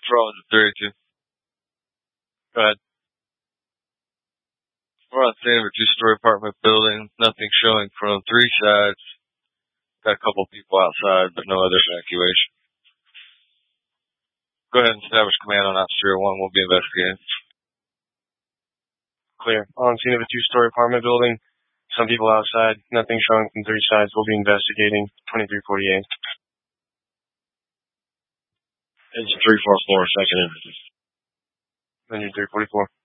Control to 32. Go ahead. We're on scene of a two-story apartment building. Nothing showing from three sides. Got a couple people outside, but no other evacuation. Go ahead and establish command on Ops 301. We'll be investigating. Clear. On scene of a two-story apartment building. Some people outside. Nothing showing from three sides. We'll be investigating. 2348. Engine 344, second entry. Engine 344.